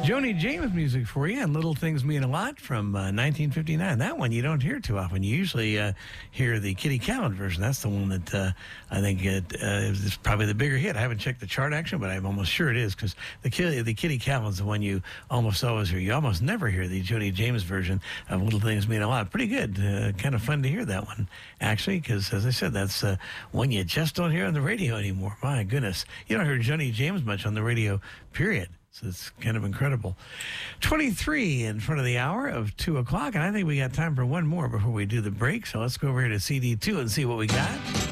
Joni James music for you, and Little Things Mean a Lot from 1959. That one you don't hear too often. You usually hear the Kitty Callan version. That's the one that I think is probably the bigger hit. I haven't checked the chart action, but I'm almost sure it is, because the Kitty Callan's the one you almost always hear. You almost never hear the Joni James version of Little Things Mean a Lot. Pretty good. Kind of fun to hear that one, actually, because, as I said, that's one you just don't hear on the radio anymore. My goodness. You don't hear Joni James much on the radio, period. So it's kind of incredible. 23 in front of the hour of 2 o'clock, and I think we got time for one more before we do the break. So let's go over here to CD2 and see what we got.